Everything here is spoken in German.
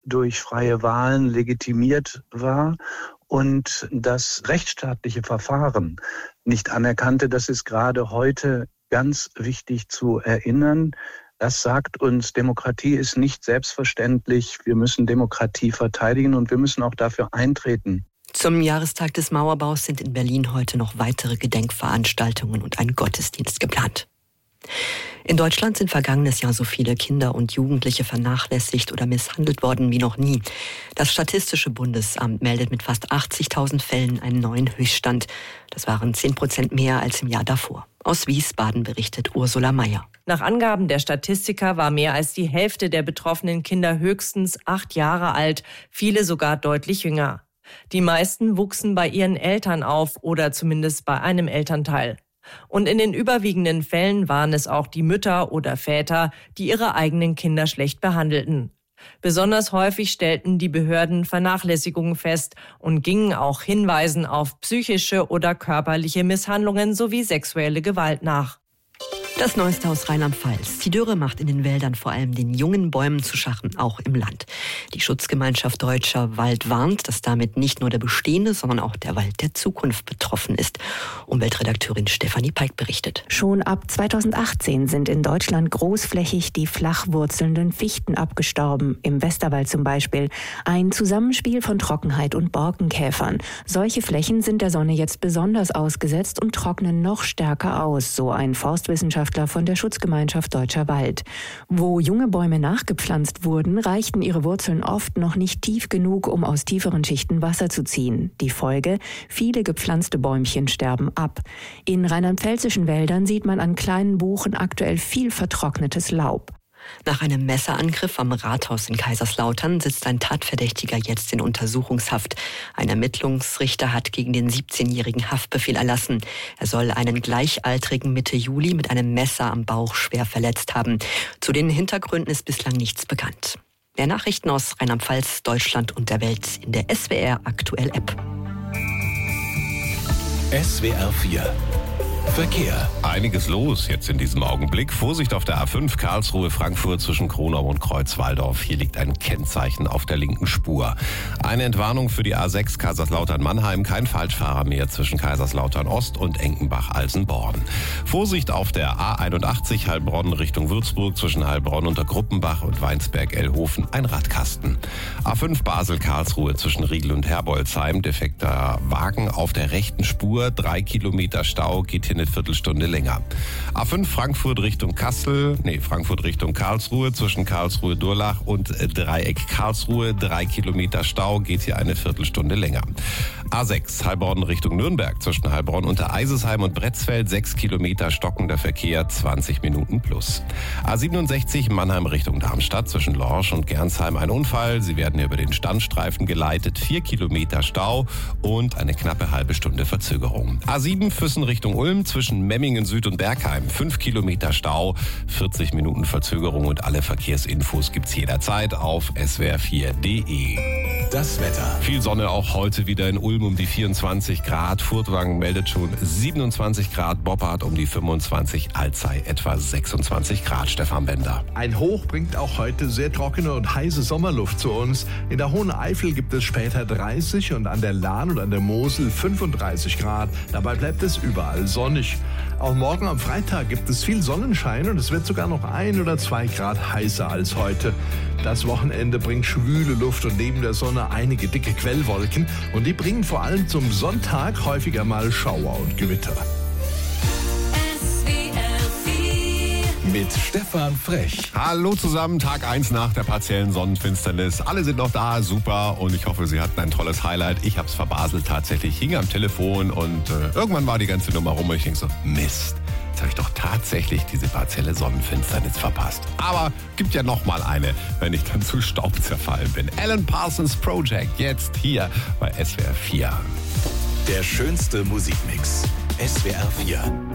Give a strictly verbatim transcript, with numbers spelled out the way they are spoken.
durch freie Wahlen legitimiert war und das rechtsstaatliche Verfahren nicht anerkannte. Das ist gerade heute ganz wichtig zu erinnern. Das sagt uns, Demokratie ist nicht selbstverständlich. Wir müssen Demokratie verteidigen und wir müssen auch dafür eintreten. Zum Jahrestag des Mauerbaus sind in Berlin heute noch weitere Gedenkveranstaltungen und ein Gottesdienst geplant. In Deutschland sind vergangenes Jahr so viele Kinder und Jugendliche vernachlässigt oder misshandelt worden wie noch nie. Das Statistische Bundesamt meldet mit fast achtzigtausend Fällen einen neuen Höchststand. Das waren zehn Prozent mehr als im Jahr davor. Aus Wiesbaden berichtet Ursula Mayer. Nach Angaben der Statistiker war mehr als die Hälfte der betroffenen Kinder höchstens acht Jahre alt, viele sogar deutlich jünger. Die meisten wuchsen bei ihren Eltern auf oder zumindest bei einem Elternteil. Und in den überwiegenden Fällen waren es auch die Mütter oder Väter, die ihre eigenen Kinder schlecht behandelten. Besonders häufig stellten die Behörden Vernachlässigungen fest und gingen auch Hinweisen auf psychische oder körperliche Misshandlungen sowie sexuelle Gewalt nach. Das Neueste aus Rheinland-Pfalz. Die Dürre macht in den Wäldern vor allem den jungen Bäumen zu schaffen, auch im Land. Die Schutzgemeinschaft Deutscher Wald warnt, dass damit nicht nur der bestehende, sondern auch der Wald der Zukunft betroffen ist. Umweltredakteurin Stefanie Peik berichtet. Schon ab zweitausendachtzehn sind in Deutschland großflächig die flachwurzelnden Fichten abgestorben, im Westerwald zum Beispiel. Ein Zusammenspiel von Trockenheit und Borkenkäfern. Solche Flächen sind der Sonne jetzt besonders ausgesetzt und trocknen noch stärker aus, so ein Forstwissenschaftler von der Schutzgemeinschaft Deutscher Wald. Wo junge Bäume nachgepflanzt wurden, reichten ihre Wurzeln oft noch nicht tief genug, um aus tieferen Schichten Wasser zu ziehen. Die Folge: viele gepflanzte Bäumchen sterben ab. In rheinland-pfälzischen Wäldern sieht man an kleinen Buchen aktuell viel vertrocknetes Laub. Nach einem Messerangriff am Rathaus in Kaiserslautern sitzt ein Tatverdächtiger jetzt in Untersuchungshaft. Ein Ermittlungsrichter hat gegen den siebzehnjährigen Haftbefehl erlassen. Er soll einen Gleichaltrigen Mitte Juli mit einem Messer am Bauch schwer verletzt haben. Zu den Hintergründen ist bislang nichts bekannt. Mehr Nachrichten aus Rheinland-Pfalz, Deutschland und der Welt in der S W R Aktuell App. S W R vier Verkehr. Einiges los jetzt in diesem Augenblick. Vorsicht auf der A fünf Karlsruhe-Frankfurt zwischen Kronau und Kreuzwaldorf. Hier liegt ein Kennzeichen auf der linken Spur. Eine Entwarnung für die A sechs Kaiserslautern-Mannheim. Kein Falschfahrer mehr zwischen Kaiserslautern-Ost und Enkenbach-Alsenborn. Vorsicht auf der A einundachtzig Heilbronn Richtung Würzburg zwischen Heilbronn unter Gruppenbach und Weinsberg-Ellhofen. Ein Radkasten. A fünf Basel-Karlsruhe zwischen Riegel und Herbolzheim. Defekter Wagen auf der rechten Spur. Drei Kilometer Stau, geht hier eine Viertelstunde länger. A fünf Frankfurt Richtung Kassel, nee, Frankfurt Richtung Karlsruhe, zwischen Karlsruhe-Durlach und Dreieck Karlsruhe, drei Kilometer Stau, geht hier eine Viertelstunde länger. A sechs Heilbronn Richtung Nürnberg, zwischen Heilbronn unter Eisesheim und Bretzfeld, sechs Kilometer stockender Verkehr, zwanzig Minuten plus. A siebenundsechzig Mannheim Richtung Darmstadt, zwischen Lorsch und Gernsheim ein Unfall, Sie werden über den Standstreifen geleitet, vier Kilometer Stau und eine knappe halbe Stunde Verzögerung. A sieben Füssen Richtung Ulm, zwischen Memmingen Süd und Bergheim, fünf Kilometer Stau, vierzig Minuten Verzögerung und alle Verkehrsinfos gibt's jederzeit auf s w r vier punkt d e. Das Wetter. Viel Sonne auch heute wieder in Ulm um die vierundzwanzig Grad, Furtwangen meldet schon siebenundzwanzig Grad, Boppard um die fünfundzwanzig, Alzey etwa sechsundzwanzig Grad. Stefan Bender. Ein Hoch bringt auch heute sehr trockene und heiße Sommerluft zu uns. In der Hohen Eifel gibt es später dreißig und an der Lahn und an der Mosel fünfunddreißig Grad. Dabei bleibt es überall sonnig. Auch morgen am Freitag gibt es viel Sonnenschein und es wird sogar noch ein oder zwei Grad heißer als heute. Das Wochenende bringt schwüle Luft und neben der Sonne einige dicke Quellwolken und die bringen vor allem zum Sonntag häufiger mal Schauer und Gewitter. Mit Stefan Frech. Hallo zusammen, Tag eins nach der partiellen Sonnenfinsternis. Alle sind noch da, super, und ich hoffe, Sie hatten ein tolles Highlight. Ich hab's verbaselt tatsächlich, hing am Telefon und äh, irgendwann war die ganze Nummer rum und ich denke so, Mist. Jetzt habe ich doch tatsächlich diese partielle Sonnenfinsternis verpasst. Aber gibt ja noch mal eine, wenn ich dann zu Staub zerfallen bin. Alan Parsons Project, jetzt hier bei S W R vier. Der schönste Musikmix. S W R vier.